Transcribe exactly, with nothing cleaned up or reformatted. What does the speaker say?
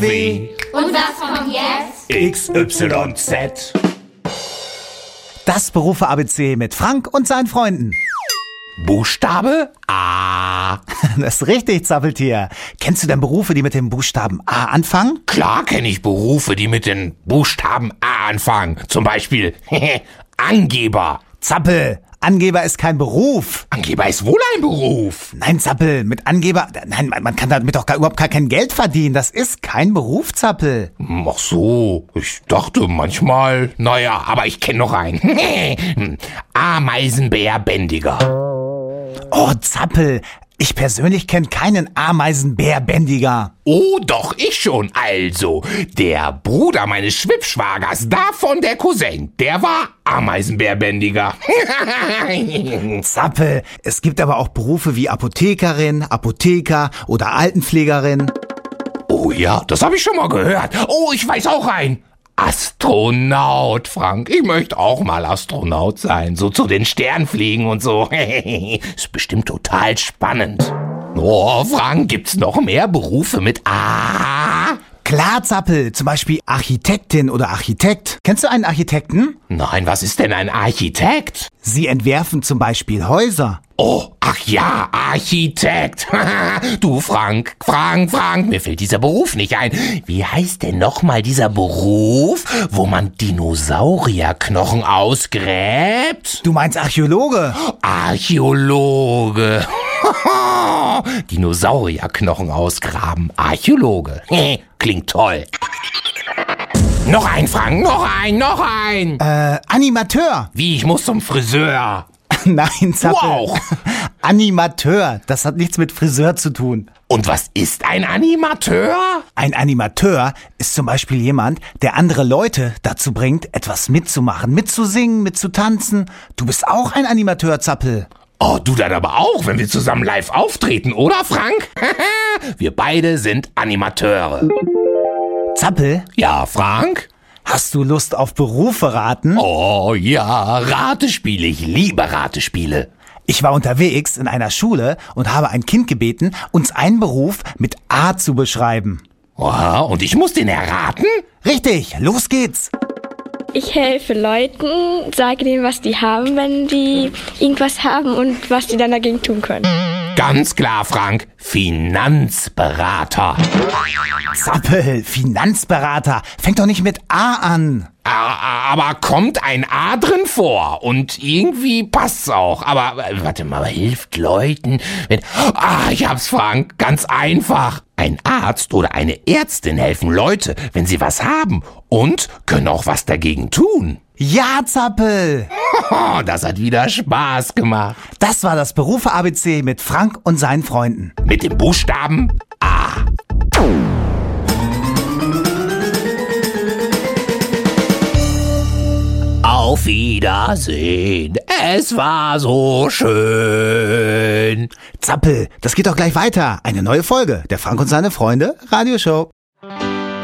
W. Und was kommt jetzt? X, Y, Z. Das Berufe-A B C mit Frank und seinen Freunden. Buchstabe A. Das ist richtig, Zappeltier. Kennst du denn Berufe, die mit dem Buchstaben A anfangen? Klar kenne ich Berufe, die mit den Buchstaben A anfangen. Zum Beispiel Angeber. Zappel, Angeber ist kein Beruf. Angeber ist wohl ein Beruf. Nein, Zappel, mit Angeber, nein, man, man kann damit doch gar, überhaupt gar kein Geld verdienen. Das ist kein Beruf, Zappel. Ach so, ich dachte manchmal, naja, aber ich kenne noch einen. Ameisenbärbändiger. Oh, Zappel, ich persönlich kenne keinen Ameisenbärbändiger. Oh, doch, ich schon. Also, der Bruder meines Schwippschwagers, davon der Cousin, der war Ameisenbärbändiger. Zappel, es gibt aber auch Berufe wie Apothekerin, Apotheker oder Altenpflegerin. Oh ja, das habe ich schon mal gehört. Oh, ich weiß auch einen. Astronaut, Frank. Ich möchte auch mal Astronaut sein. So zu den Sternen fliegen und so. Ist bestimmt total spannend. Oh, Frank, gibt's noch mehr Berufe mit A? Klar, Zappel, zum Beispiel Architektin oder Architekt. Kennst du einen Architekten? Nein, was ist denn ein Architekt? Sie entwerfen zum Beispiel Häuser. Oh, ach ja, Architekt. Du, Frank, Frank, Frank, mir fällt dieser Beruf nicht ein. Wie heißt denn nochmal dieser Beruf, wo man Dinosaurierknochen ausgräbt? Du meinst Archäologe? Archäologe. Dinosaurierknochen ausgraben. Archäologe. Klingt toll. Noch ein, Frank, noch ein, noch ein. Äh, Animateur. Wie, ich muss zum Friseur. Nein, Zappel. Du auch. Animateur, das hat nichts mit Friseur zu tun. Und was ist ein Animateur? Ein Animateur ist zum Beispiel jemand, der andere Leute dazu bringt, etwas mitzumachen, mitzusingen, mitzutanzen. Du bist auch ein Animateur, Zappel. Oh, du dann aber auch, wenn wir zusammen live auftreten, oder, Frank? Wir beide sind Animateure. Zappel? Ja, Frank? Hast du Lust auf Berufe raten? Oh ja, Ratespiele, ich liebe Ratespiele. Ich war unterwegs in einer Schule und habe ein Kind gebeten, uns einen Beruf mit A zu beschreiben. Oha, und ich muss den erraten? Richtig, los geht's. Ich helfe Leuten, sage denen, was die haben, wenn die irgendwas haben und was die dann dagegen tun können. Ganz klar, Frank, Finanzberater. Zappel, Finanzberater, fängt doch nicht mit A an. Aber kommt ein A drin vor und irgendwie passt's auch. Aber warte mal, hilft Leuten, wenn... Ah, ich hab's, Frank, ganz einfach. Ein Arzt oder eine Ärztin helfen Leute, wenn sie was haben und können auch was dagegen tun. Ja, Zappel. Das hat wieder Spaß gemacht. Das war das Berufe-A B C mit Frank und seinen Freunden. Mit dem Buchstaben A. Auf Wiedersehen. Es war so schön. Zappel, das geht doch gleich weiter. Eine neue Folge der Frank und seine Freunde Radioshow.